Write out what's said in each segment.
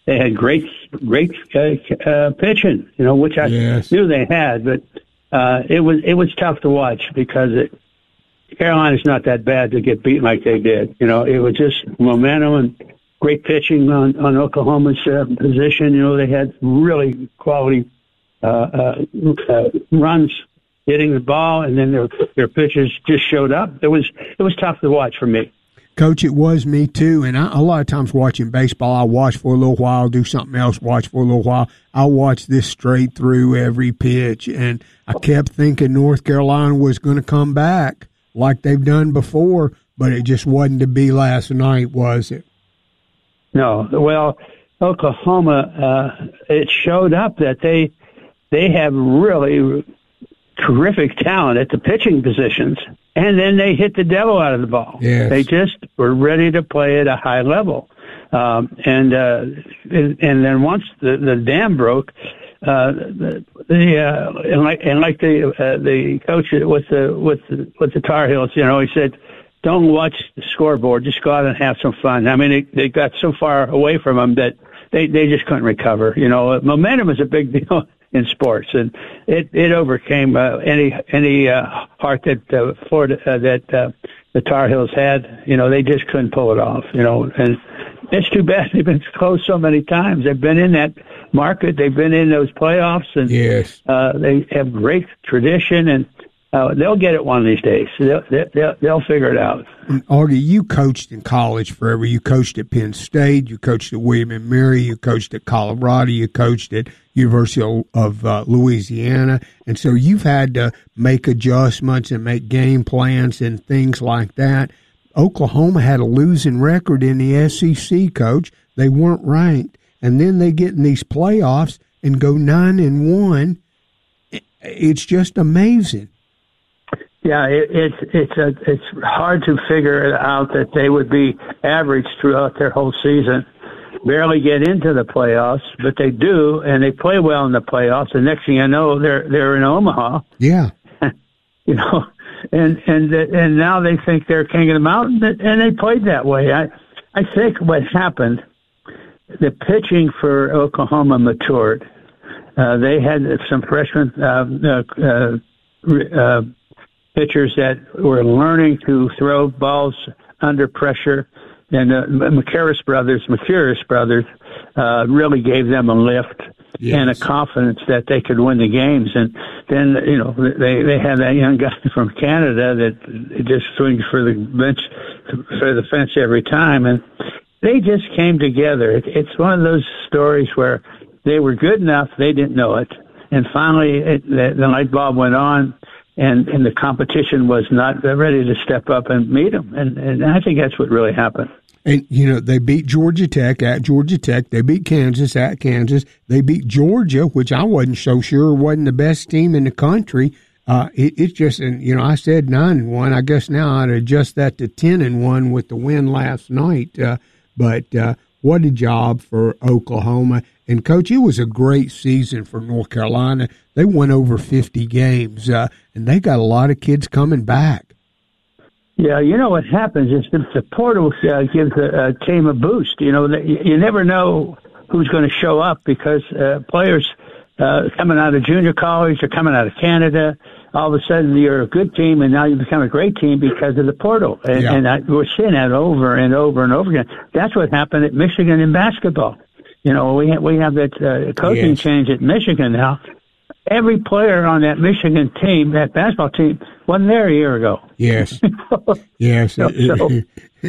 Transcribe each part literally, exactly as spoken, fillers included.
they had great, great uh, uh, pitching, you know, which I yes. knew they had, but uh, it was it was tough to watch because it, Carolina's not that bad to get beat like they did. You know, it was just momentum and great pitching on, on Oklahoma's uh, position. You know, they had really quality uh, uh, uh, runs hitting the ball, and then their their pitchers just showed up. It was it was tough to watch for me. Coach, it was me too, and I, a lot of times watching baseball, I watch for a little while, do something else, watch for a little while. I watched this straight through every pitch, and I kept thinking North Carolina was going to come back like they've done before, but it just wasn't to be last night, was it? No. Well, Oklahoma, uh, it showed up that they they have really terrific talent at the pitching positions, and then they hit the devil out of the ball. Yes. They just were ready to play at a high level. Um, and, uh, and and then once the, the dam broke, uh, the, the uh, and like and like the uh, the coach with the with the, with the Tar Heels, you know, he said, "Don't watch the scoreboard. Just go out and have some fun." I mean, they, they got so far away from them that they they just couldn't recover. You know, momentum is a big deal in sports, and it it overcame uh, any any uh, heart that uh, Florida uh, that uh, the Tar Heels had. You know, they just couldn't pull it off. You know, and it's too bad they've been close so many times. They've been in that market. They've been in those playoffs, and yes, uh, they have great tradition, and uh, they'll get it one of these days. They'll they'll, they'll figure it out. And Augie, you coached in college forever. You coached at Penn State. You coached at William and Mary. You coached at Colorado. You coached at University of, of uh, Louisiana. And so you've had to make adjustments and make game plans and things like that. Oklahoma had a losing record in the S E C, Coach. They weren't ranked. And then they get in these playoffs and go nine and one. It's just amazing. Yeah, it, it's it's a, it's hard to figure it out that they would be average throughout their whole season. Barely get into the playoffs, but they do, and they play well in the playoffs. The next thing I know, they're they're in Omaha. Yeah, you know, and and and now they think they're king of the mountain, and they played that way. I I think what happened, the pitching for Oklahoma matured. Uh, they had some freshmen uh, uh, uh, pitchers that were learning to throw balls under pressure. And the uh, McCurris brothers, McCurris brothers, uh, really gave them a lift yes. and a confidence that they could win the games. And then, you know, they they had that young guy from Canada that just swings for the bench, for the fence every time, and they just came together. It, it's one of those stories where they were good enough, they didn't know it, and finally it, the, the light bulb went on. And, and the competition was not ready to step up and meet them. And, and I think that's what really happened. And, you know, they beat Georgia Tech at Georgia Tech. They beat Kansas at Kansas. They beat Georgia, which I wasn't so sure wasn't the best team in the country. Uh, it, it's just, and, you know, I said nine and one. I guess now I'd adjust that to ten and one with the win last night. Uh, but uh, what a job for Oklahoma. And, Coach, it was a great season for North Carolina. They won over fifty games, uh, and they got a lot of kids coming back. Yeah, you know what happens is the, the portal uh, gives a, a team a boost. You know, you, you never know who's going to show up because uh, players uh, coming out of junior college or coming out of Canada, all of a sudden you're a good team, and now you become a great team because of the portal. And, yeah. and I, we're seeing that over and over and over again. That's what happened at Michigan in basketball. You know, we have, we have that uh, coaching yes. change at Michigan now. Every player on that Michigan team, that basketball team, wasn't there a year ago. Yes. yes. So, so.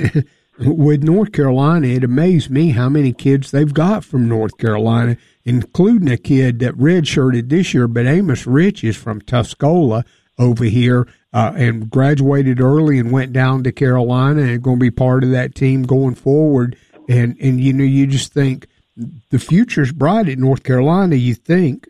With North Carolina, it amazed me how many kids they've got from North Carolina, including a kid that redshirted this year, but Amos Rich is from Tuscola over here uh, and graduated early and went down to Carolina and going to be part of that team going forward. And, and you know, you just think the future's bright at North Carolina, you think.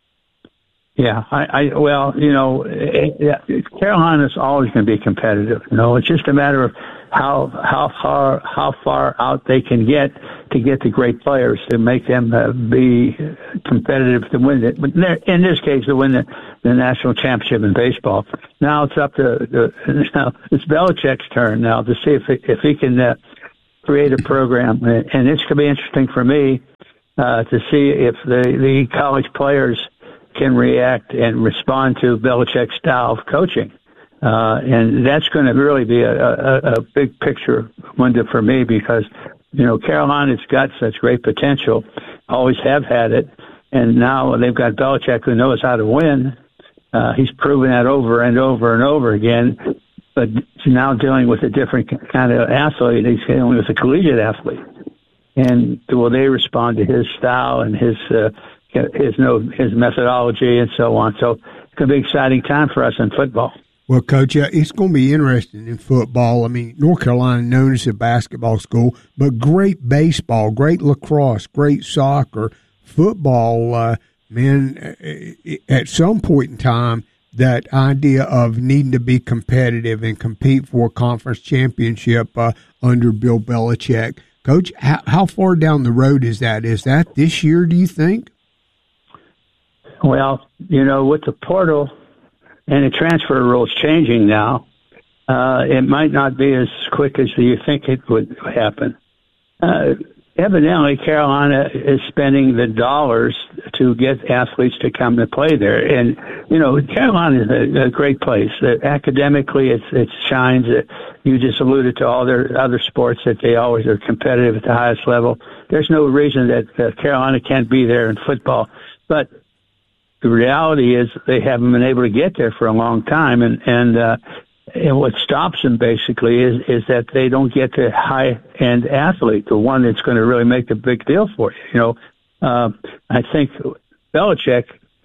Yeah, I, I well, you know, it, it, Carolina's always going to be competitive. You know, it's just a matter of how how far how far out they can get to get the great players to make them uh, be competitive to win it. But in this case, to win the, the national championship in baseball. Now it's up to the, now it's Belichick's turn now to see if he, if he can uh, create a program, and it's going to be interesting for me uh, to see if the, the college players can react and respond to Belichick's style of coaching. Uh, and that's going to really be a, a, a big picture window for me because, you know, Carolina's got such great potential, always have had it, and now they've got Belichick who knows how to win. Uh, he's proven that over and over and over again, but now dealing with a different kind of athlete. He's dealing with a collegiate athlete. And will they respond to his style and his uh, his no his methodology and so on? So it's going to be an exciting time for us in football. Well, Coach, uh, it's going to be interesting in football. I mean, North Carolina known as a basketball school, but great baseball, great lacrosse, great soccer, football. Uh, man, at some point in time, that idea of needing to be competitive and compete for a conference championship uh, under Bill Belichick. Coach, how, how far down the road is that? Is that this year, do you think? Well, you know, with the portal and the transfer rules changing now, uh, it might not be as quick as you think it would happen. Uh, evidently, Carolina is spending the dollars to get athletes to come to play there. And, you know, Carolina is a, a great place. Uh, academically, it's, it shines. Uh, you just alluded to all their other sports that they always are competitive at the highest level. There's no reason that uh, Carolina can't be there in football. But the reality is they haven't been able to get there for a long time. And, and, uh, and what stops them basically is, is that they don't get the high-end athlete, the one that's going to really make the big deal for you. You know, uh, I think Belichick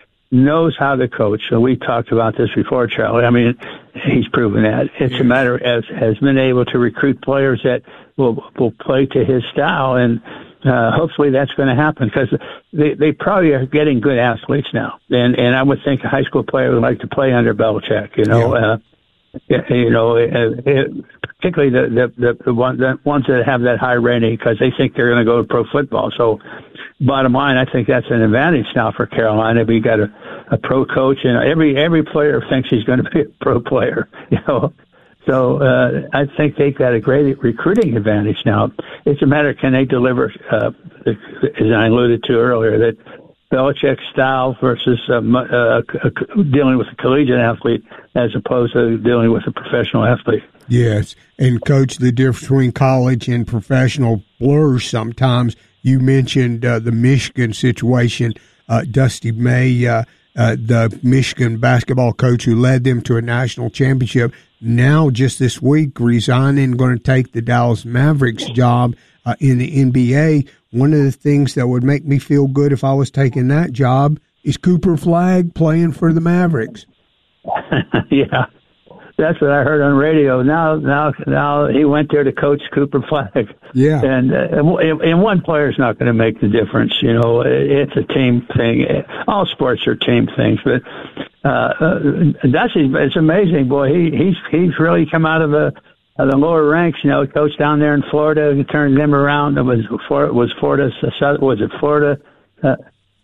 knows how to coach. So we talked about this before, Charlie. I mean, he's proven that. It's a matter of has been able to recruit players that will will play to his style, and uh, hopefully that's going to happen because they they probably are getting good athletes now. And and I would think a high school player would like to play under Belichick. You know. Yeah. Uh, You know, it, particularly the the the, the, one, the ones that have that high rating because they think they're going to go to pro football. So, bottom line, I think that's an advantage now for Carolina. We got a, a pro coach, and every every player thinks he's going to be a pro player. You know, so uh, I think they've got a great recruiting advantage now. It's a matter of can they deliver, uh, as I alluded to earlier, that Belichick's style versus um, uh, dealing with a collegiate athlete as opposed to dealing with a professional athlete. Yes, and Coach, the difference between college and professional blurs sometimes. You mentioned uh, the Michigan situation. Uh, Dusty May, uh, uh, the Michigan basketball coach who led them to a national championship, now just this week resigning, going to take the Dallas Mavericks job uh, in the N B A. One of the things that would make me feel good if I was taking that job is Cooper Flagg playing for the Mavericks. Yeah, that's what I heard on radio. Now, now, now he went there to coach Cooper Flagg. Yeah, and uh, and one player's not going to make the difference. You know, it's a team thing. All sports are team things, but uh, uh, that's it's amazing, boy. He he's he's really come out of a. Uh, the lower ranks, you know, coach down there in Florida, he turned them around. It was for was Florida, was it Florida? Uh,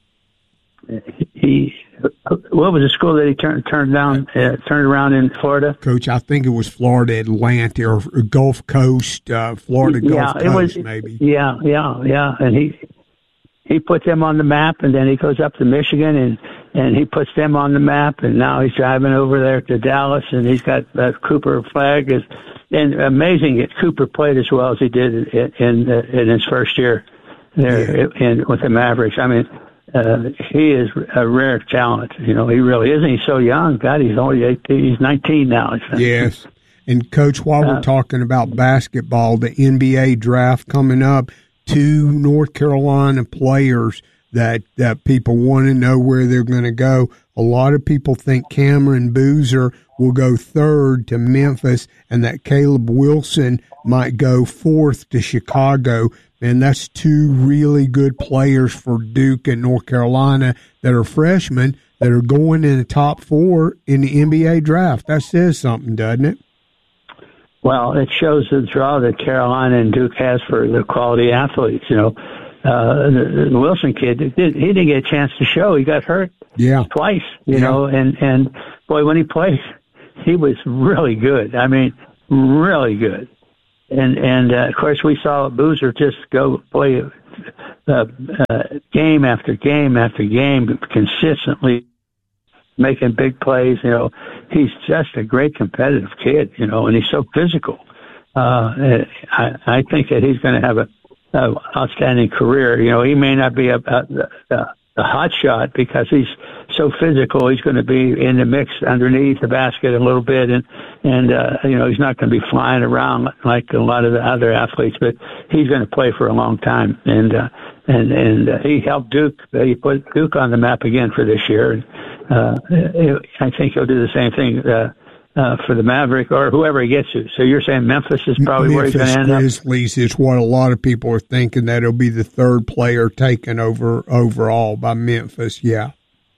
he, what was the school that he turned turned down, uh, turned around in Florida? Coach, I think it was Florida Atlantic or Gulf Coast, uh, Florida Gulf yeah, Coast, it was, maybe. Yeah, yeah, yeah. And he he put them on the map, and then he goes up to Michigan, and and he puts them on the map, and now he's driving over there to Dallas, and he's got uh, Cooper Flagg is. And amazing that Cooper played as well as he did in in, uh, in his first year there yeah. in, with the Mavericks. I mean, uh, he is a rare talent. You know, he really is. And he's so young. God, he's only eighteen. He's nineteen now. Yes. And, Coach, while we're uh, talking about basketball, the N B A draft coming up, two North Carolina players that, that people want to know where they're going to go. A lot of people think Cameron Boozer will go third to Memphis and that Caleb Wilson might go fourth to Chicago. And that's two really good players for Duke and North Carolina that are freshmen that are going in the top four in the N B A draft. That says something, doesn't it? Well, it shows the draw that Carolina and Duke has for the quality athletes. You know, uh, the, the Wilson kid, he didn't get a chance to show. He got hurt yeah. twice, you yeah. know, and, and boy, when he played, he was really good. I mean, really good. and and uh, of course we saw Boozer just go play uh, uh, game after game after game, consistently making big plays. You know, he's just a great competitive kid. You know, and he's so physical. Uh, I, I think that he's going to have a, a outstanding career. You know, he may not be a, a, a, a hot shot because he's so physical. He's going to be in the mix underneath the basket a little bit, and and uh, you know, he's not going to be flying around like a lot of the other athletes. But he's going to play for a long time, and uh, and and uh, he helped Duke. He put Duke on the map again for this year. And, uh, I think he'll do the same thing. Uh, Uh, for the Maverick or whoever he gets to. So you're saying Memphis is probably Memphis where he's going to end up? Grizzlies is what a lot of people are thinking, that it'll be the third player taken over overall by Memphis, yeah.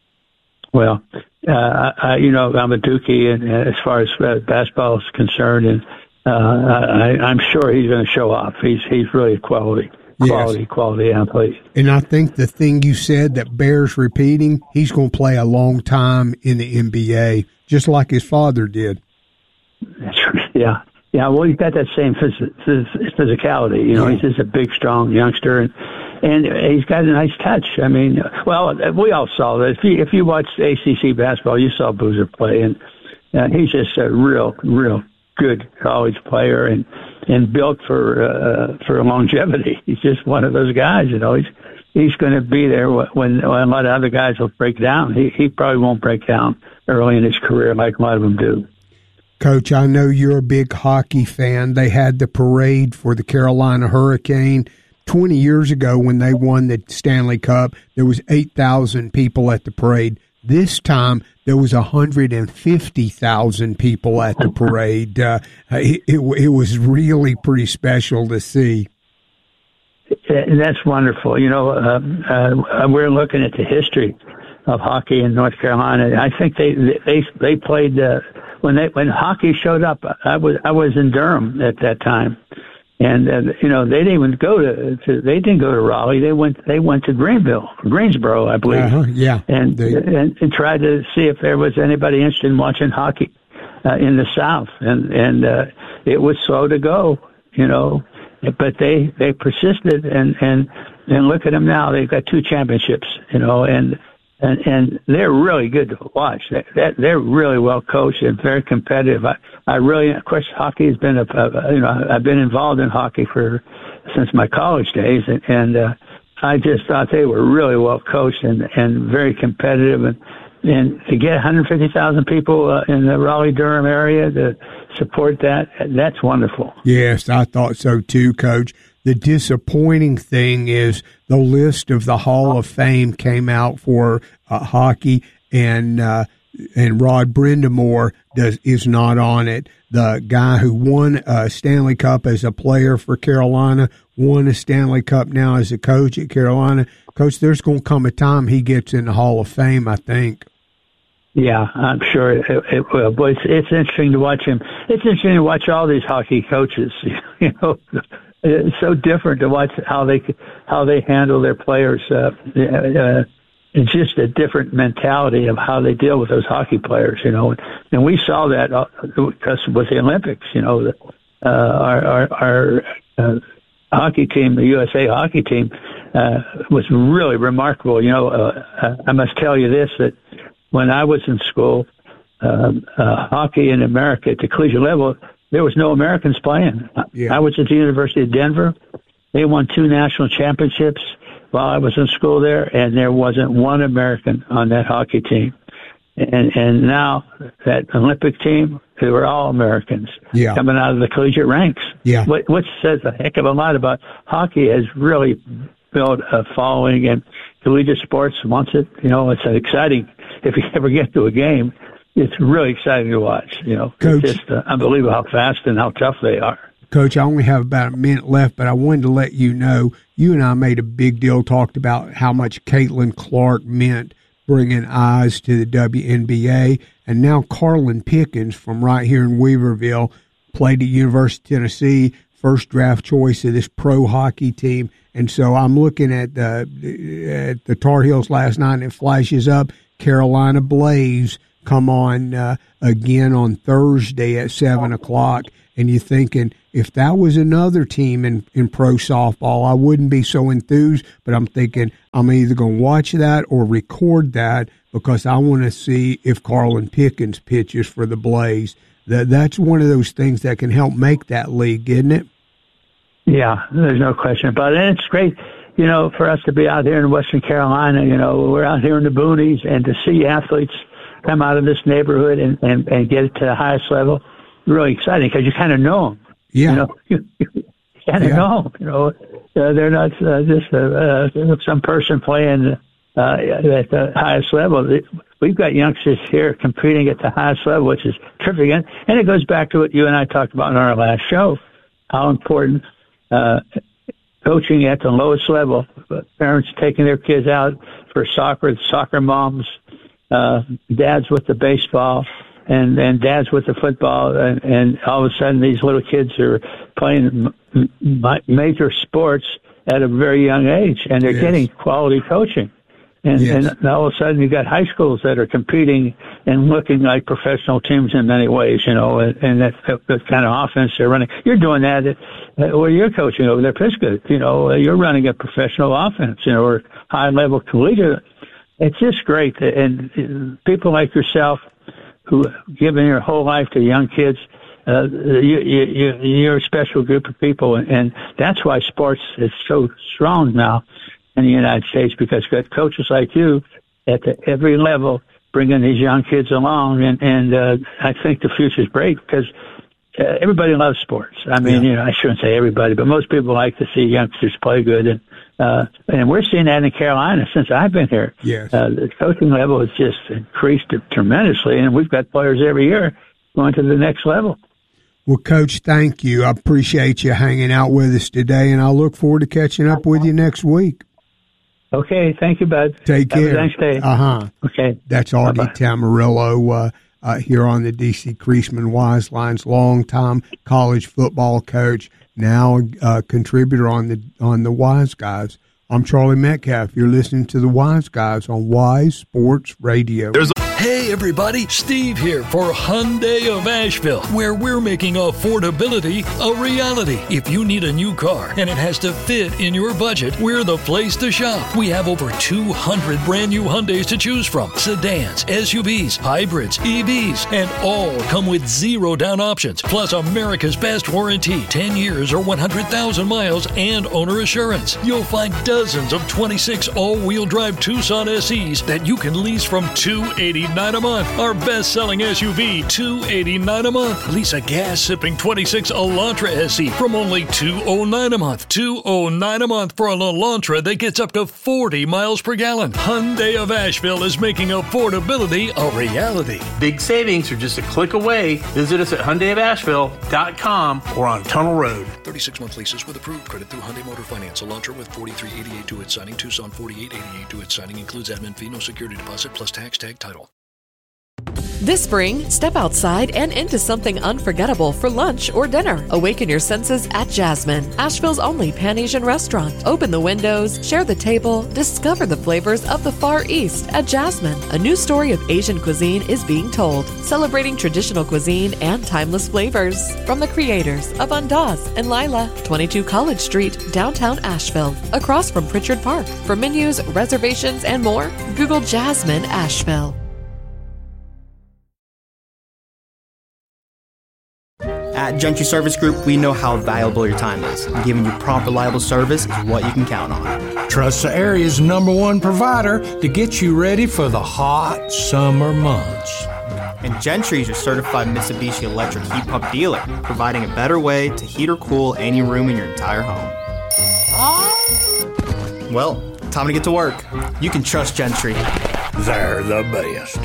Well, uh, I, you know, I'm a Dookie, and uh, as far as uh, basketball is concerned, and uh, I, I'm sure he's going to show off. He's he's really a quality, quality, yes. quality athlete. And I think the thing you said that bears repeating, he's going to play a long time in the N B A, just like his father did. That's right. Yeah. Yeah. Well, he's got that same phys- phys- physicality. You know, yeah. He's just a big, strong youngster, and and he's got a nice touch. I mean, well, we all saw that. If you if you watched A C C basketball, you saw Boozer play, and uh, he's just a real, real good college player, and and built for uh, for longevity. He's just one of those guys. You know, he's he's going to be there when, when a lot of other guys will break down. He he probably won't break down early in his career like a lot of them do. Coach, I know you're a big hockey fan. They had the parade for the Carolina Hurricane twenty years ago when they won the Stanley Cup. There was eight thousand people at the parade. This time there was one hundred fifty thousand people at the parade. Uh, it, it, it was really pretty special to see. That's wonderful. You know, uh, uh, we're looking at the history of hockey in North Carolina. I think they they they played uh, when they when hockey showed up. I was I was in Durham at that time, and uh, you know they didn't even go to, to they didn't go to Raleigh. They went they went to Greenville, Greensboro, I believe. Uh-huh, yeah, and, they... and and tried to see if there was anybody interested in watching hockey uh, in the South, and and uh, it was slow to go, you know. But they, they persisted, and, and, and look at them now. They've got two championships, you know, and and, and they're really good to watch. They're, they're really well coached and very competitive. I, I really, of course, hockey has been a, a you know, I've been involved in hockey for since my college days, and, and uh, I just thought they were really well coached and, and very competitive. And and to get one hundred fifty thousand people uh, in the Raleigh-Durham area to support that, that's wonderful. Yes, I thought so too, Coach. The disappointing thing is the list of the Hall of Fame came out for uh, hockey, and uh, and Rod Brindamore does is not on it. The guy who won a Stanley Cup as a player for Carolina, won a Stanley Cup now as a coach at Carolina. Coach, there's going to come a time he gets in the Hall of Fame, I think. Yeah, I'm sure it, it will. But it's, it's interesting to watch him. It's interesting to watch all these hockey coaches. You know, it's so different to watch how they how they handle their players. Uh, uh, it's just a different mentality of how they deal with those hockey players. You know, and we saw that because with the Olympics. You know, uh, our our, our uh, hockey team, the U S A hockey team, uh, was really remarkable. You know, uh, I must tell you this, that when I was in school, um, uh, hockey in America at the collegiate level, there was no Americans playing. Yeah. I was at the University of Denver. They won two national championships while I was in school there, and there wasn't one American on that hockey team. And and now that Olympic team, they were all Americans yeah. coming out of the collegiate ranks. Yeah. What, which says a heck of a lot about hockey has really built a following, and collegiate sports wants it. You know, it's exciting. If you ever get to a game, it's really exciting to watch. You know, Coach, it's just uh, unbelievable how fast and how tough they are. Coach, I only have about a minute left, but I wanted to let you know, you and I made a big deal, talked about how much Caitlin Clark meant bringing eyes to the W N B A, and now Carlin Pickens from right here in Weaverville played at University of Tennessee, first draft choice of this pro hockey team. And so I'm looking at the, at the Tar Heels last night, and it flashes up. Carolina Blaze come on uh, again on Thursday at seven o'clock, and you're thinking, if that was another team in, in pro softball, I wouldn't be so enthused, but I'm thinking I'm either going to watch that or record that because I want to see if Carlin Pickens pitches for the Blaze. That That's one of those things that can help make that league, isn't it? Yeah, there's no question about it. And it's great, you know, for us to be out here in Western Carolina. You know, we're out here in the boonies, and to see athletes come out of this neighborhood and, and, and get it to the highest level, really exciting because you kind of know them. Yeah. You know, you, you kind of yeah. know them. You know, uh, they're not uh, just uh, uh, some person playing uh, at the highest level. We've got youngsters here competing at the highest level, which is terrific. And it goes back to what you and I talked about in our last show, how important uh, coaching at the lowest level, parents taking their kids out for soccer, soccer moms, uh, dads with the baseball, and, and dads with the football, and, and all of a sudden these little kids are playing m- major sports at a very young age, and they're yes. getting quality coaching. And, yes. and all of a sudden, you got high schools that are competing and looking like professional teams in many ways, you know, and, and that, that kind of offense they're running. You're doing that at, uh, where you're coaching over there, Pisgah. You know, you're running a professional offense, you know, or high-level collegiate. It's just great. And people like yourself who have given your whole life to young kids, uh, you, you, you're a special group of people, and that's why sports is so strong now in the United States, because we've got coaches like you at the, every level bringing these young kids along, and, and uh, I think the future's bright because uh, everybody loves sports. I mean, yeah. you know, I shouldn't say everybody, but most people like to see youngsters play good, and uh, and we're seeing that in Carolina since I've been here. Yes. Uh, the coaching level has just increased tremendously, and we've got players every year going to the next level. Well, Coach, thank you. I appreciate you hanging out with us today, and I look forward to catching up with you next week. Okay, thank you, bud. Take Have care. a nice day. Uh-huh. Okay. That's Artie Bye-bye. Tamarillo uh, uh, here on the D C Creasman Wise Lines, longtime college football coach, now a uh, contributor on the on the Wise Guys. I'm Charlie Metcalf. You're listening to the Wise Guys on Wise Sports Radio. There's a- hey, everybody. Steve here for Hyundai of Asheville, where we're making affordability a reality. If you need a new car and it has to fit in your budget, we're the place to shop. We have over two hundred brand new Hyundais to choose from. Sedans, S U Vs, hybrids, E Vs, and all come with zero down options. Plus America's best warranty, ten years or one hundred thousand miles, and owner assurance. You'll find dozens Dozens of twenty-six all-wheel drive Tucson S Es that you can lease from two hundred eighty-nine dollars a month. Our best-selling S U V, two hundred eighty-nine dollars a month. Lease a gas-sipping twenty-six Elantra S E from only two hundred nine dollars a month. two hundred nine dollars a month for an Elantra that gets up to forty miles per gallon. Hyundai of Asheville is making affordability a reality. Big savings are just a click away. Visit us at Hyundai of Asheville dot com or on Tunnel Road. thirty-six month leases with approved credit through Hyundai Motor Finance. Elantra with forty-three eighty-eight to its signing. Tucson forty-eight eighty-eight to its signing. Includes admin fee, no security deposit, plus tax tag title. This spring, step outside and into something unforgettable for lunch or dinner. Awaken your senses at Jasmine, Asheville's only Pan-Asian restaurant. Open the windows, share the table, discover the flavors of the Far East at Jasmine. A new story of Asian cuisine is being told, celebrating traditional cuisine and timeless flavors. From the creators of Andaz and Lila, twenty-two College Street, downtown Asheville, across from Pritchard Park. For menus, reservations, and more, Google Jasmine Asheville. At Gentry Service Group, we know how valuable your time is, and giving you prompt, reliable service is what you can count on. Trust the area's number one provider to get you ready for the hot summer months. And Gentry is your certified Mitsubishi electric heat pump dealer, providing a better way to heat or cool any room in your entire home. Well, time to get to work. You can trust Gentry. They're the best.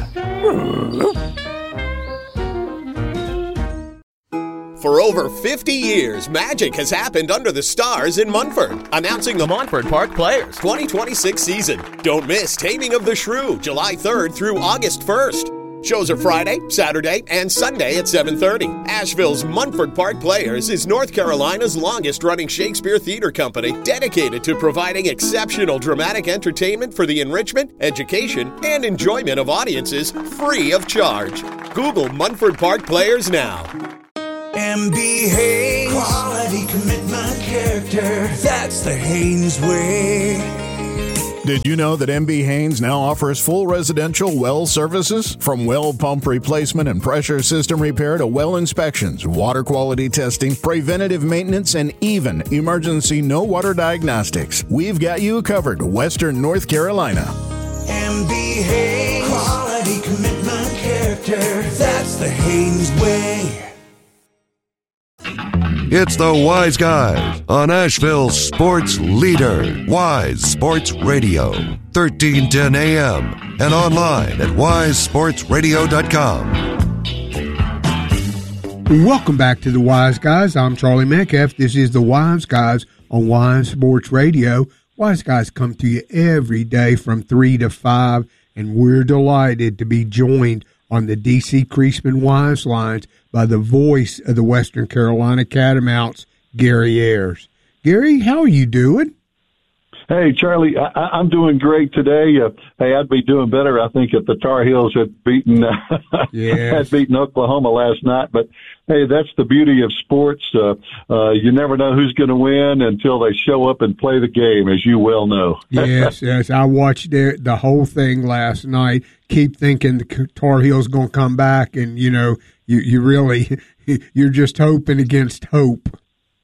For over fifty years, magic has happened under the stars in Munford. Announcing the Montford Park Players twenty twenty-six season. Don't miss Taming of the Shrew, July third through August first. Shows are Friday, Saturday, and Sunday at seven thirty. Asheville's Munford Park Players is North Carolina's longest-running Shakespeare theater company, dedicated to providing exceptional dramatic entertainment for the enrichment, education, and enjoyment of audiences free of charge. Google Munford Park Players now. M B Haynes. Quality, commitment, character. That's the Haynes way. Did you know that M B Haynes now offers full residential well services? From well pump replacement and pressure system repair to well inspections, water quality testing, preventative maintenance, and even emergency no water diagnostics. We've got you covered, Western North Carolina. M B Haynes. Quality, commitment, character. That's the Haynes way. It's the Wise Guys on Asheville's sports leader, Wise Sports Radio, thirteen ten A M and online at wise sports radio dot com. Welcome back to the Wise Guys. I'm Charlie Metcalf. This is the Wise Guys on Wise Sports Radio. Wise Guys come to you every day from three to five, and we're delighted to be joined on the D C Creasman Wise Lines by the voice of the Western Carolina Catamounts, Gary Ayers. Gary, how are you doing? Hey, Charlie, I, I'm doing great today. Uh, hey, I'd be doing better, I think, if the Tar Heels had beaten uh, yes. had beaten Oklahoma last night. But hey, that's the beauty of sports. Uh, uh, you never know who's going to win until they show up and play the game, as you well know. yes, yes. I watched the, the whole thing last night. Keep thinking the Tar Heels going to come back, and you know, you you really you're just hoping against hope.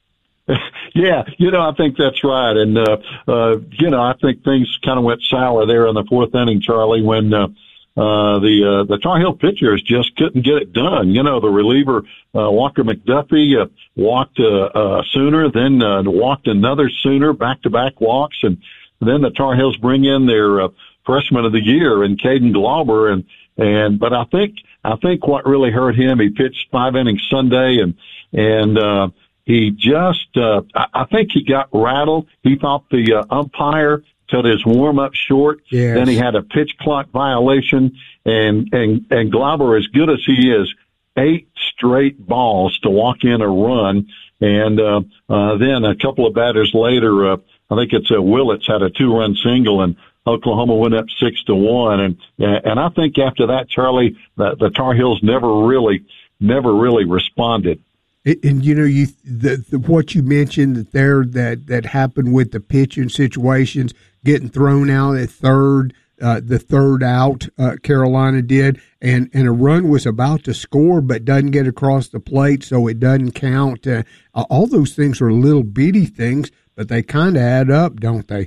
Yeah, you know, I think that's right. And, uh, uh, you know, I think things kind of went sour there in the fourth inning, Charlie, when, uh, uh, the, uh, the Tar Heel pitchers just couldn't get it done. You know, the reliever, uh, Walker McDuffie, uh, walked, uh, uh, Sooner, then, uh, walked another Sooner, back-to-back walks. And then the Tar Heels bring in their, uh, freshman of the year and Caden Glauber. And, and, but I think, I think what really hurt him, he pitched five innings Sunday and, and, uh, He just, uh, I think he got rattled. He thought the uh, umpire cut his warm-up short. Yes. Then he had a pitch clock violation. And, and, and Glauber, as good as he is, eight straight balls to walk in a run. And uh, uh, then a couple of batters later, uh, I think it's uh, Willits had a two-run single, and Oklahoma went up six to one. And and I think after that, Charlie, the, the Tar Heels never really, never really responded. And, and you know, you the, the what you mentioned that there that that happened with the pitching situations, getting thrown out at third, uh, the third out, uh, Carolina did, and and a run was about to score but doesn't get across the plate, so it doesn't count. Uh, all those things are little bitty things, but they kind of add up, don't they?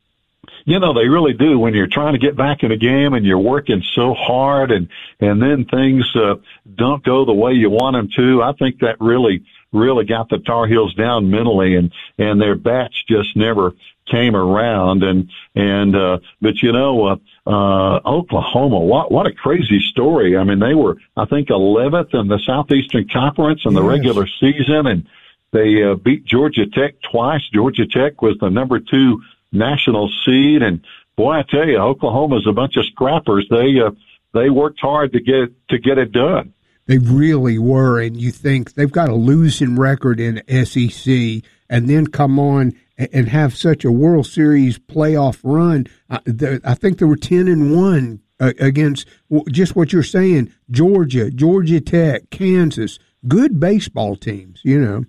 You know, they really do. When you're trying to get back in a game and you're working so hard and, and then things, uh, don't go the way you want them to, I think that really, really got the Tar Heels down mentally, and, and their bats just never came around. And, and, uh, but you know, uh, uh, Oklahoma, what, what a crazy story. I mean, they were, I think, eleventh in the Southeastern Conference in the yes. regular season, and they, uh, beat Georgia Tech twice. Georgia Tech was the number two national seed, and boy, I tell you, Oklahoma's a bunch of scrappers. They uh, they worked hard to get to get it done. They really were, and you think they've got a losing record in S E C, and then come on and have such a World Series playoff run. I, I think they were ten and one against just what you're saying: Georgia, Georgia Tech, Kansas, good baseball teams, you know.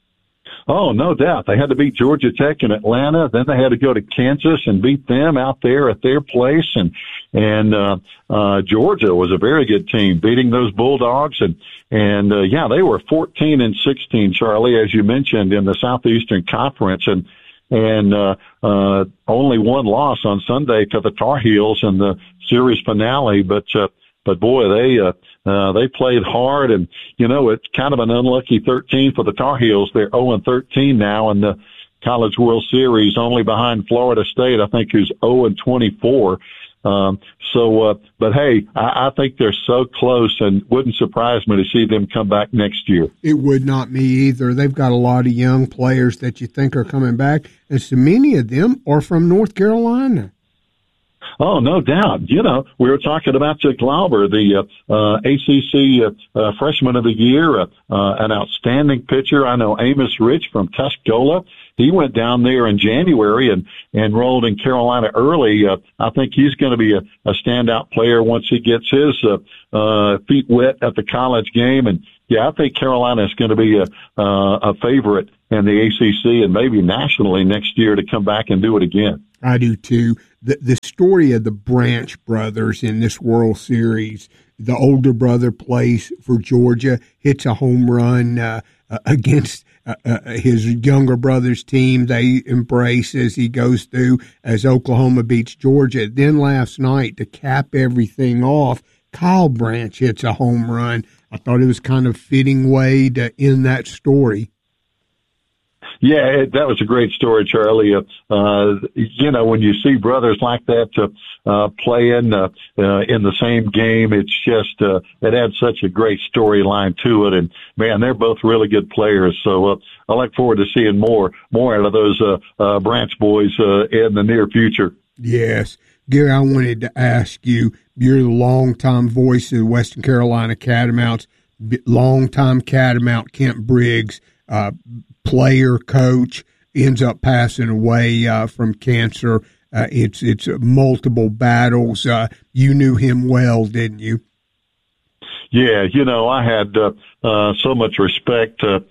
Oh, no doubt. They had to beat Georgia Tech in Atlanta. Then they had to go to Kansas and beat them out there at their place. And, and, uh, uh, Georgia was a very good team, beating those Bulldogs. And, and, uh, yeah, they were fourteen and sixteen, Charlie, as you mentioned, in the Southeastern Conference. And, and, uh, uh, only one loss on Sunday to the Tar Heels in the series finale. But, uh, but boy, they, uh, Uh, they played hard, and, you know, it's kind of an unlucky thirteen for the Tar Heels. They're oh and thirteen now in the College World Series, only behind Florida State, I think, who's oh and twenty-four. Um, so, uh, but hey, I, I think they're so close, and wouldn't surprise me to see them come back next year. It would not me either. They've got a lot of young players that you think are coming back, and so many of them are from North Carolina. Oh, no doubt. You know, we were talking about Jake Glauber, the uh, uh, A C C uh, uh, Freshman of the Year, uh, uh, an outstanding pitcher. I know Amos Rich from Tuscola. He went down there in January and enrolled in Carolina early. Uh, I think he's going to be a, a standout player once he gets his uh, uh, feet wet at the college game. And yeah, I think Carolina is going to be a uh, a favorite in the A C C and maybe nationally next year to come back and do it again. I do too. The the story of the Branch brothers in this World Series. The older brother plays for Georgia, hits a home run uh, uh, against uh, uh, his younger brother's team. They embrace as he goes through as Oklahoma beats Georgia. Then last night, to cap everything off, Kyle Branch hits a home run. I thought it was kind of fitting way to end that story. Yeah, it, that was a great story, Charlie. Uh, uh, you know, when you see brothers like that uh, uh, playing uh, uh, in the same game, it's just uh, it adds such a great storyline to it. And man, they're both really good players. So uh, I look forward to seeing more more out of those uh, uh, Branch boys uh, in the near future. Yes, Gary, I wanted to ask you. You're the longtime voice of the Western Carolina Catamounts. Longtime Catamount Kent Briggs. Uh, player, coach, ends up passing away uh, from cancer. Uh, it's it's multiple battles. Uh, you knew him well, didn't you? Yeah, you know, I had uh, uh, so much respect uh,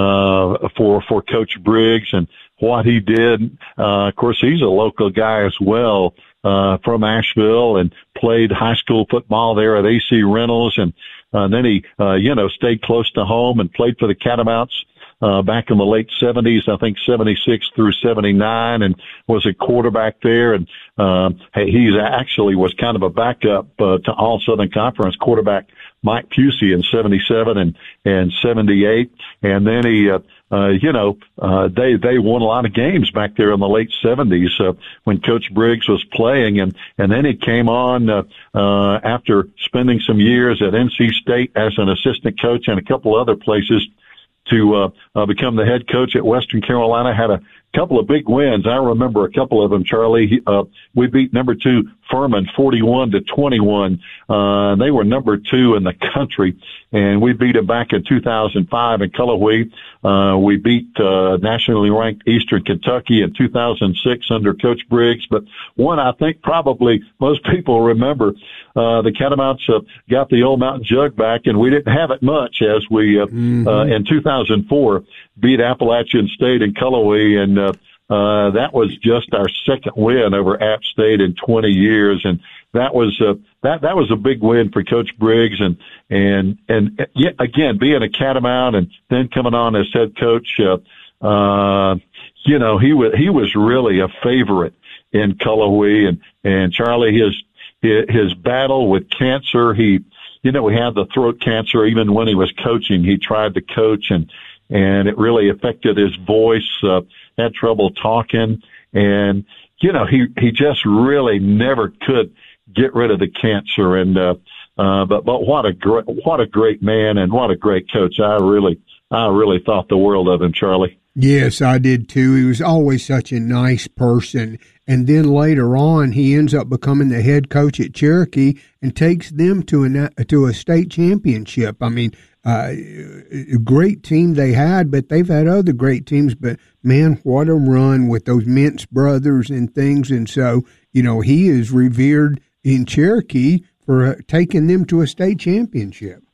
uh, for for Coach Briggs and what he did. Uh, of course, he's a local guy as well uh, from Asheville and played high school football there at A C Reynolds. And uh, then he, uh, you know, stayed close to home and played for the Catamounts. Uh, back in the late seventies, I think seventy-six through seventy-nine, and was a quarterback there. And um, he actually was kind of a backup uh, to All Southern Conference quarterback Mike Pusey in seventy-seven and and seventy-eight. And then he, uh, uh, you know, uh, they they won a lot of games back there in the late seventies uh, when Coach Briggs was playing. And and then he came on uh, uh, after spending some years at N C State as an assistant coach and a couple other places, to uh, uh, become the head coach at Western Carolina. Had a couple of big wins. I remember a couple of them, Charlie. He, uh, we beat number two Furman forty-one to twenty-one. Uh, they were number two in the country, and we beat them back in two thousand five in Cullowhee. Uh, we beat uh, nationally ranked Eastern Kentucky in two thousand six under Coach Briggs. But one I think probably most people remember, uh, the Catamounts uh, got the old Mountain Jug back, and we didn't have it much as we, uh, mm-hmm. uh, in two thousand four, beat Appalachian State in Cullowhee, and uh, uh, that was just our second win over App State in twenty years, and that was uh, that that was a big win for Coach Briggs, and and and uh, yet again being a Catamount and then coming on as head coach, uh, uh, you know he was he was really a favorite in Cullowhee, and and Charlie his his battle with cancer, he you know he had the throat cancer even when he was coaching. He tried to coach and. And it really affected his voice, uh, had trouble talking. And, you know, he, he just really never could get rid of the cancer. And, uh, uh, but, but what a great, what a great man and what a great coach. I really, I really thought the world of him, Charlie. Yes, I did too. He was always such a nice person. And then later on, he ends up becoming the head coach at Cherokee and takes them to a, to a state championship. I mean, Uh, a great team they had, but they've had other great teams. But, man, what a run with those Mintz brothers and things. And so, you know, he is revered in Cherokee for taking them to a state championship.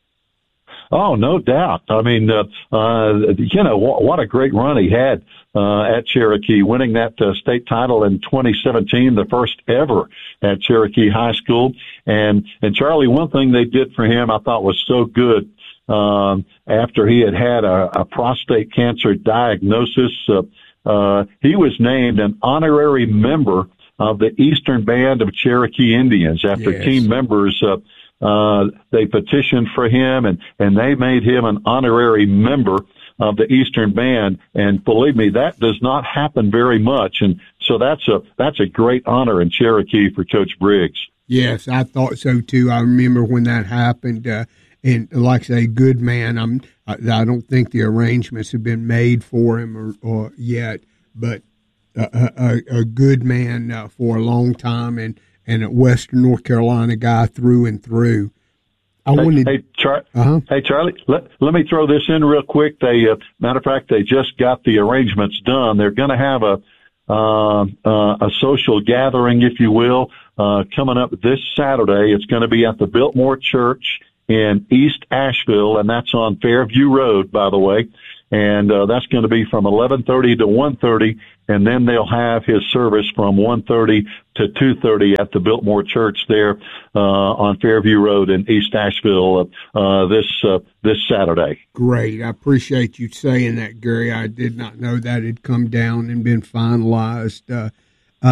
Oh, no doubt. I mean, uh, uh, you know, what, what a great run he had uh, at Cherokee, winning that uh, state title in twenty seventeen, the first ever at Cherokee High School. And, and Charlie, one thing they did for him I thought was so good. Um, after he had had a, a prostate cancer diagnosis, uh, uh, he was named an honorary member of the Eastern Band of Cherokee Indians. After yes. team members, uh, uh, they petitioned for him and, and they made him an honorary member of the Eastern Band. And believe me, that does not happen very much. And so that's a, that's a great honor in Cherokee for Coach Briggs. Yes, I thought so too. I remember when that happened, uh, And like I say, good man. I'm. I, I don't think the arrangements have been made for him or, or yet, but a, a, a good man uh, for a long time, and, and a Western North Carolina guy through and through. I hey, wanted. Hey, Char- uh-huh. hey Charlie. Let let me throw this in real quick. They, uh, matter of fact, they just got the arrangements done. They're going to have a uh, uh, a social gathering, if you will, uh, coming up this Saturday. It's going to be at the Biltmore Church in East Asheville, and that's on Fairview Road, by the way. And uh, that's going to be from eleven thirty to one thirty, and then they'll have his service from one thirty to two thirty at the Biltmore Church there uh, on Fairview Road in East Asheville uh, uh, this uh, this Saturday. Great. I appreciate you saying that, Gary. I did not know that had come down and been finalized. Uh,